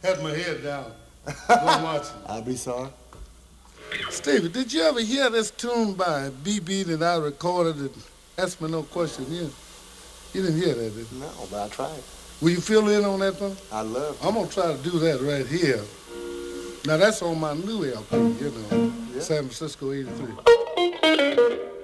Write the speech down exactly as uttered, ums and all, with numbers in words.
Had my head down. Wasn't watching. I'll be sorry. Stevie, did you ever hear this tune by B B that I recorded and asked me no question? You, you didn't hear that, did you? No, but I tried. Will you fill in on that one? I love I'm going to try to do that right here. Now, that's on my new L P, you know, Yeah. San Francisco eighty-three.